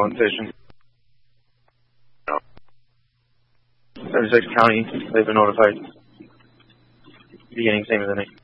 1 station. 76 County, they've been notified. Beginning same as any.